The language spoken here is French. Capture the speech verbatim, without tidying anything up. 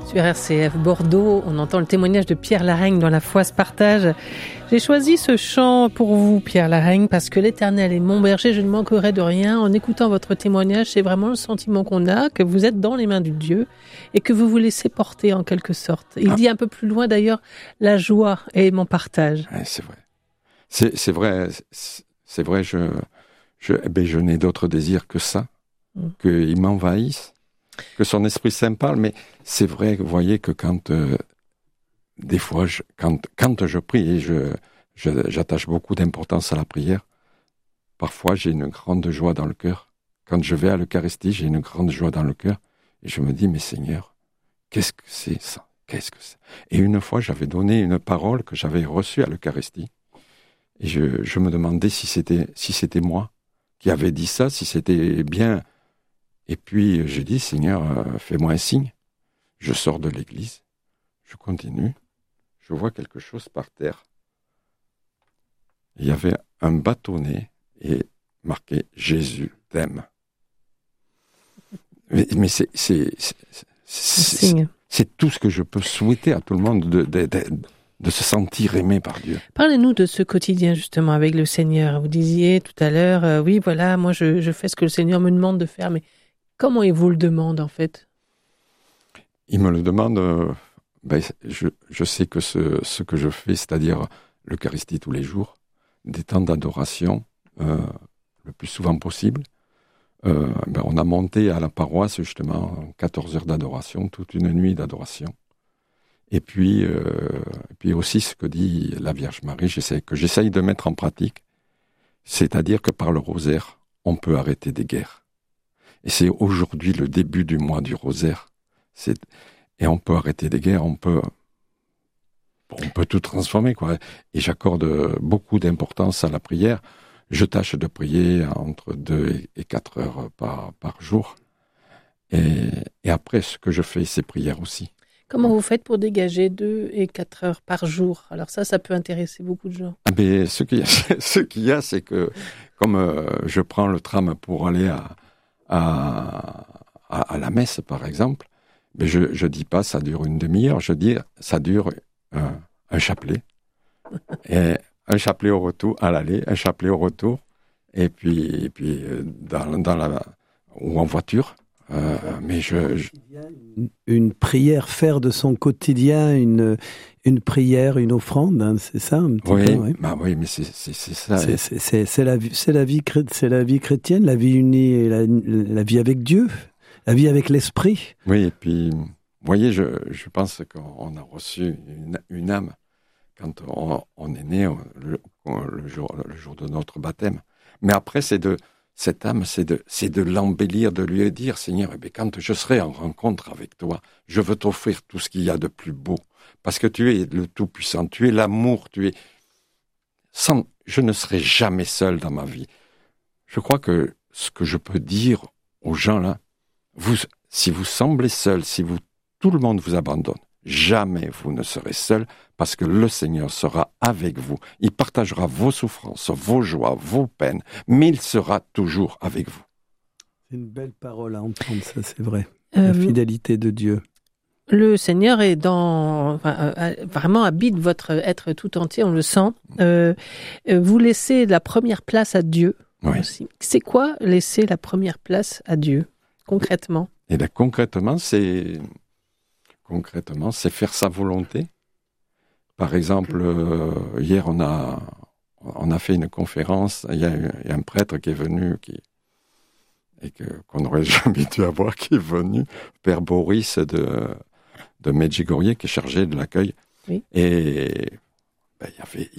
Sur R C F Bordeaux, on entend le témoignage de Pierre Larraigne dans La foi se partage. J'ai choisi ce chant pour vous, Pierre Larraigne, parce que l'Éternel est mon berger, je ne manquerai de rien. En écoutant votre témoignage, c'est vraiment le sentiment qu'on a, que vous êtes dans les mains du Dieu et que vous vous laissez porter en quelque sorte. Il ah. dit un peu plus loin d'ailleurs, la joie est mon partage. Ouais, c'est vrai. C'est, c'est vrai, c'est, c'est vrai, je, je, eh ben, je n'ai d'autre désir que ça, mm. qu'il m'envahisse, que son Esprit Saint parle, mais c'est vrai, vous voyez, que quand, euh, des fois, je, quand, quand je prie, et je, je, j'attache beaucoup d'importance à la prière, parfois j'ai une grande joie dans le cœur. Quand je vais à l'Eucharistie, j'ai une grande joie dans le cœur, et je me dis, mais Seigneur, qu'est-ce que c'est ça? Qu'est-ce que c'est? Et une fois, j'avais donné une parole que j'avais reçue à l'Eucharistie, et je, je me demandais si c'était, si c'était moi qui avais dit ça, si c'était bien. Et puis, je dis, Seigneur, euh, fais-moi un signe. Je sors de l'église, je continue, je vois quelque chose par terre. Il y avait un bâtonnet et marqué « Jésus t'aime ». Mais, mais c'est, c'est, c'est, c'est, c'est, c'est tout ce que je peux souhaiter à tout le monde, de, de, de, de se sentir aimé par Dieu. Parlez-nous de ce quotidien justement avec le Seigneur. Vous disiez tout à l'heure, euh, oui, voilà, moi je, je fais ce que le Seigneur me demande de faire, mais comment il vous le demande, en fait? Il me le demande, euh, ben, je, je sais que ce, ce que je fais, c'est-à-dire l'Eucharistie tous les jours, des temps d'adoration, euh, le plus souvent possible. Euh, ben, on a monté à la paroisse, justement, quatorze heures d'adoration, toute une nuit d'adoration. Et puis, euh, et puis aussi ce que dit la Vierge Marie, j'essaie, que j'essaye de mettre en pratique, c'est-à-dire que par le rosaire, on peut arrêter des guerres. Et c'est aujourd'hui le début du mois du rosaire. C'est, et on peut arrêter des guerres, on peut, on peut tout transformer, quoi. Et j'accorde beaucoup d'importance à la prière. Je tâche de prier entre deux et quatre heures par, par jour. Et, et après, ce que je fais, c'est prière aussi. Comment vous faites pour dégager deux et quatre heures par jour? Alors ça, ça peut intéresser beaucoup de gens. Ah ben, ce qu'il y a, ce qu'il y a, c'est que comme euh, je prends le tram pour aller à À, à, à la messe, par exemple, mais je je dis pas ça dure une demi-heure, je dis ça dure euh, un chapelet. Et un chapelet au retour, à l'aller, un chapelet au retour, et puis, et puis dans, dans la, ou en voiture. Euh, mais je, je... Une, une prière, faire de son quotidien une, une prière, une offrande, hein, c'est ça un petit oui, peu, oui. Bah oui, mais c'est, c'est, c'est ça. C'est, c'est, c'est, c'est, la, c'est, la vie, c'est la vie chrétienne, la vie unie, et la, la vie avec Dieu, la vie avec l'Esprit. Oui, et puis, vous voyez, je, je pense qu'on a reçu une, une âme quand on, on est né le, le, jour, le jour de notre baptême. Mais après, c'est de... Cette âme, c'est de, c'est de l'embellir, de lui dire, Seigneur, eh bien, quand je serai en rencontre avec toi, je veux t'offrir tout ce qu'il y a de plus beau. Parce que tu es le Tout-Puissant, tu es l'amour, tu es... Sans... Je ne serai jamais seul dans ma vie. Je crois que ce que je peux dire aux gens là, vous, si vous semblez seul, si vous, tout le monde vous abandonne, jamais vous ne serez seul, parce que le Seigneur sera avec vous. Il partagera vos souffrances, vos joies, vos peines, mais il sera toujours avec vous. C'est une belle parole à entendre, ça, c'est vrai. Euh, La fidélité de Dieu. Le Seigneur est dans, enfin, euh, vraiment habite votre être tout entier, on le sent. Euh, vous laissez la première place à Dieu. Oui. Aussi. C'est quoi laisser la première place à Dieu, concrètement? Et bien, concrètement, c'est... Concrètement, c'est faire sa volonté. Par exemple, euh, hier, on a, on a fait une conférence. Il y a, il y a un prêtre qui est venu, qui, et que, qu'on n'aurait jamais dû avoir, qui est venu, Père Boris de, de Medjugorje, qui est chargé de l'accueil. Oui. Et ben, il y avait,